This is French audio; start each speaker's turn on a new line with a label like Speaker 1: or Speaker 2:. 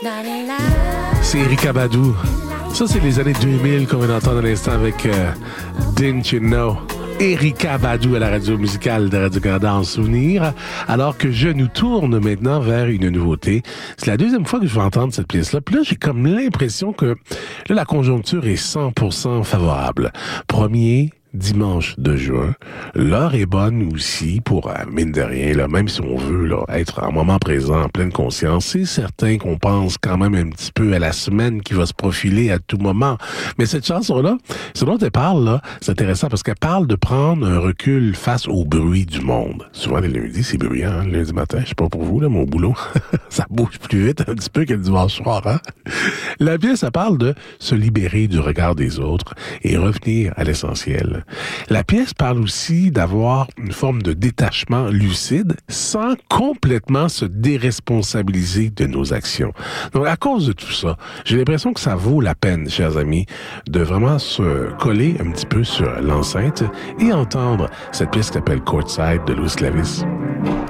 Speaker 1: C'est Erykah Badu. Ça, c'est les années 2000 qu'on vient d'entendre à l'instant avec Didn't You Know? Erykah Badu à la radio musicale de Radio-Canada en souvenir, alors que je nous tourne maintenant vers une nouveauté. C'est la deuxième fois que je vais entendre cette pièce-là. Puis là, j'ai comme l'impression que là, la conjoncture est 100% favorable. Premier dimanche de juin. L'heure est bonne aussi pour, mine de rien, là, même si on veut là, être en moment présent, en pleine conscience, c'est certain qu'on pense quand même un petit peu à la semaine qui va se profiler à tout moment. Mais cette chanson-là, ce dont elle parle, là, c'est intéressant parce qu'elle parle de prendre un recul face au bruit du monde. Souvent, les lundis, c'est bruyant, hein, le lundi matin. Je sais pas pour vous, là, mon boulot. Ça bouge plus vite un petit peu que le dimanche soir, hein? La pièce, ça parle de se libérer du regard des autres et revenir à l'essentiel. La pièce parle aussi d'avoir une forme de détachement lucide sans complètement se déresponsabiliser de nos actions. Donc, à cause de tout ça, j'ai l'impression que ça vaut la peine, chers amis, de vraiment se coller un petit peu sur l'enceinte et entendre cette pièce qui s'appelle Courtside de Louis Clavis.